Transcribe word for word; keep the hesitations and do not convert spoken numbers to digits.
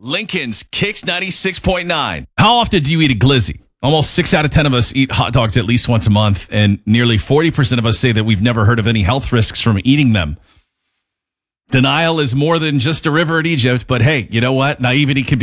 Lincoln's Kicks ninety-six point nine. How often do you eat a glizzy? Almost six out of ten of us eat hot dogs at least once a month, and nearly forty percent of us say that we've never heard of any health risks from eating them. Denial is more than just a river in Egypt, but hey, you know what? Naivety can be